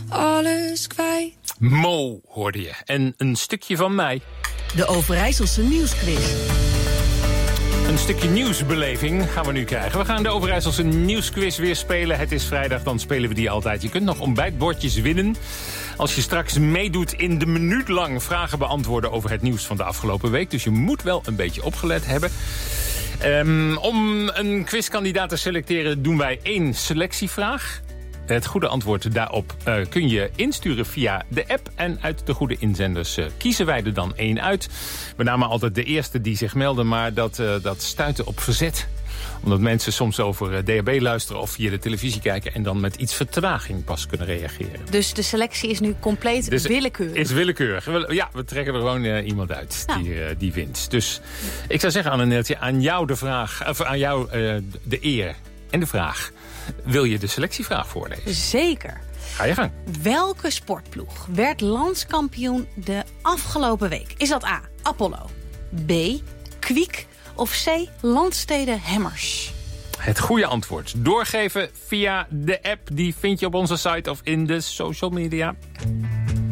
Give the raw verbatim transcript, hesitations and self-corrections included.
alles kwijt. Mo hoorde je. En een stukje van mij. De Overijsselse Nieuwsquiz. Een stukje nieuwsbeleving gaan we nu krijgen. We gaan de Overijsselse Nieuwsquiz weer spelen. Het is vrijdag, dan spelen we die altijd. Je kunt nog ontbijtbordjes winnen als je straks meedoet in de minuut lang vragen beantwoorden over het nieuws van de afgelopen week. Dus je moet wel een beetje opgelet hebben. Um, om een quizkandidaat te selecteren doen wij één selectievraag. Het goede antwoord daarop uh, kun je insturen via de app. En uit de goede inzenders uh, kiezen wij er dan één uit. We namen altijd de eerste die zich melden, maar dat, uh, dat stuitte op verzet. Omdat mensen soms over uh, D H B luisteren of via de televisie kijken en dan met iets vertraging pas kunnen reageren. Dus de selectie is nu compleet dus willekeurig? Is willekeurig. Ja, we trekken er gewoon uh, iemand uit nou. die, uh, die wint. Dus ik zou zeggen, Anneneeltje, aan jou de vraag, of aan jou uh, de eer en de vraag. Wil je de selectievraag voorlezen? Zeker. Ga je gang. Welke sportploeg werd landskampioen de afgelopen week? Is dat A, Apollo, B, Kwiek of C, Landstede Hemmers? Het goede antwoord doorgeven via de app. Die vind je op onze site of in de social media.